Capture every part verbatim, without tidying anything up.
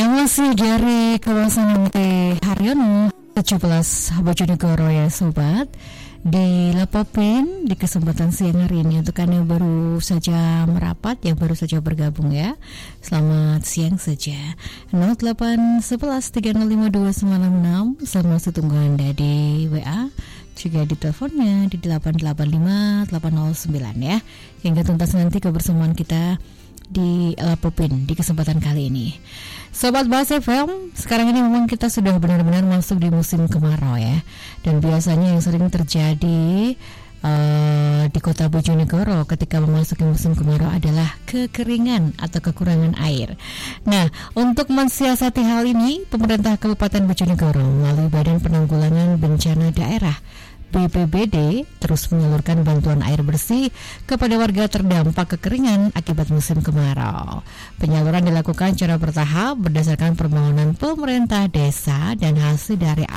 Ya, masih dari kawasan M T Haryono tujuh belas Bojonegoro ya sobat. Di Lapopin di kesempatan siang hari ini untuk Anda baru saja merapat, yang baru saja bergabung ya, selamat siang saja. nol delapan satu satu tiga nol lima dua sembilan enam. Saya masih tunggu Anda di W A, juga di teleponnya di delapan delapan lima delapan nol sembilan ya, hingga tuntas nanti kebersamaan kita di Lapopin di kesempatan kali ini. Sobat Bahas F M, sekarang ini memang kita sudah benar-benar masuk di musim kemarau ya. Dan biasanya yang sering terjadi uh, di kota Bojonegoro ketika memasuki musim kemarau adalah kekeringan atau kekurangan air. Nah, untuk mensiasati hal ini, pemerintah Kabupaten Bojonegoro melalui Badan Penanggulangan Bencana Daerah B P B D terus menyalurkan bantuan air bersih kepada warga terdampak kekeringan akibat musim kemarau. Penyaluran dilakukan secara bertahap berdasarkan permohonan pemerintah desa dan hasil dari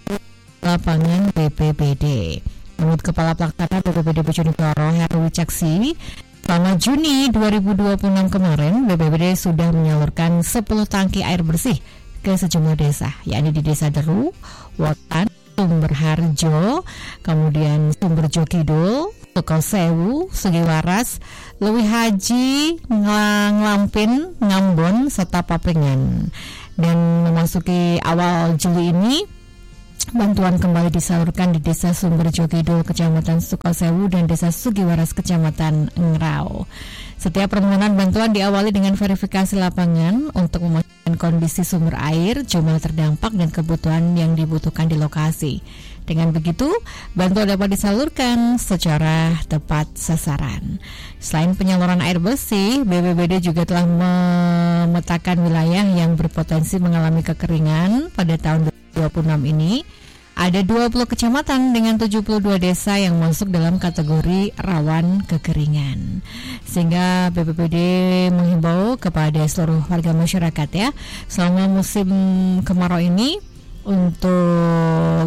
lapangan B P B D. Menurut Kepala Pelaksana B P B D Bojonegoro Heru Wicaksi, selama Juni dua ribu dua puluh enam kemarin B P B D sudah menyalurkan sepuluh tangki air bersih ke sejumlah desa, yakni di Desa Deru, Wotan, Sumber Harjo, kemudian Sumber Jokidul, Sukosewu, Sugiwaras, Lewi Haji, Nglampin, Ngambon, serta Papringan. Dan memasuki awal Juli ini, bantuan kembali disalurkan di Desa Sumber Jokidul, Kecamatan Sukosewu, dan Desa Sugiwaras, Kecamatan Ngrau. Setiap permohonan bantuan diawali dengan verifikasi lapangan untuk memastikan kondisi sumber air, jumlah terdampak, dan kebutuhan yang dibutuhkan di lokasi. Dengan begitu, bantuan dapat disalurkan secara tepat sasaran. Selain penyaluran air bersih, B P B D juga telah memetakan wilayah yang berpotensi mengalami kekeringan pada tahun dua ribu dua puluh enam ini. Ada dua puluh kecamatan dengan tujuh puluh dua desa yang masuk dalam kategori rawan kekeringan. Sehingga B P B D menghimbau kepada seluruh warga masyarakat ya, selama musim kemarau ini untuk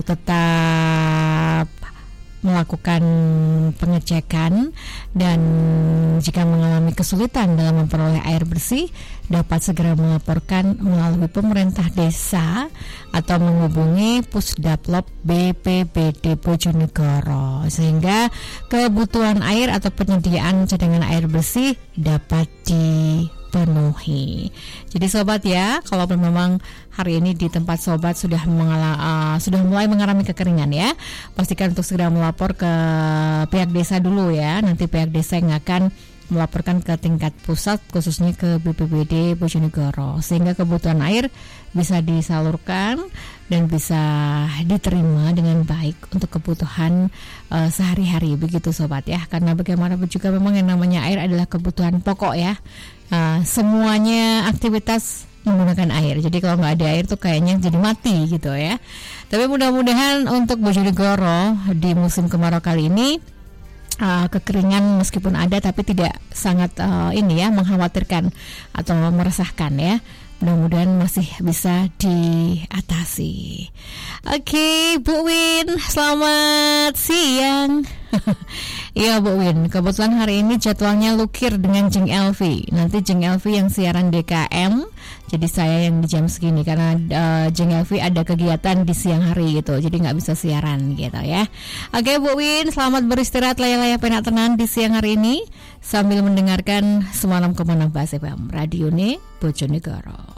tetap melakukan pengecekan, dan jika mengalami kesulitan dalam memperoleh air bersih dapat segera melaporkan melalui pemerintah desa atau menghubungi Pusdaplop B P B D Bojonegoro, sehingga kebutuhan air atau penyediaan cadangan air bersih dapat dipenuhi. Jadi sobat ya, kalau memang hari ini di tempat sobat sudah mengala, uh, sudah mulai mengalami kekeringan ya, pastikan untuk segera melapor ke pihak desa dulu ya. Nanti pihak desa yang akan melaporkan ke tingkat pusat, khususnya ke B P B D Bojonegoro, sehingga kebutuhan air bisa disalurkan dan bisa diterima dengan baik untuk kebutuhan uh, sehari-hari, begitu sobat ya. Karena bagaimanapun juga memang yang namanya air adalah kebutuhan pokok ya. Uh, semuanya aktivitas menggunakan air. Jadi kalau nggak ada air tuh kayaknya jadi mati gitu ya. Tapi mudah-mudahan untuk Bojonegoro di musim kemarau kali ini uh, kekeringan meskipun ada tapi tidak sangat uh, ini ya mengkhawatirkan atau meresahkan ya. Mudah-mudahan masih bisa diatasi. Oke, Bu Win, selamat siang. Iya Bu Win, kebetulan hari ini jadwalnya lukir dengan Jeng Elvi. Nanti Jeng Elvi yang siaran D K M, jadi saya yang di jam segini karena uh, Jeng Elvi ada kegiatan di siang hari gitu, jadi nggak bisa siaran gitu ya. Oke Bu Win, selamat beristirahat layak-layak penak tenan di siang hari ini sambil mendengarkan Semalam Kemenang Bahas F M Radio ne Bojonegoro.